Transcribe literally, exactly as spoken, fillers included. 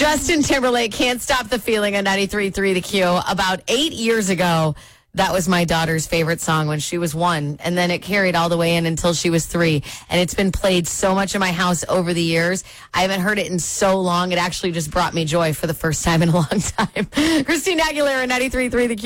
Justin Timberlake, Can't Stop the Feeling on ninety-three point three The Q. About eight years ago, that was my daughter's favorite song when she was one. And then it carried all the way in until she was three. And it's been played so much in my house over the years. I haven't heard it in so long. It actually just brought me joy for the first time in a long time. Christina Aguilera, ninety-three point three The Q.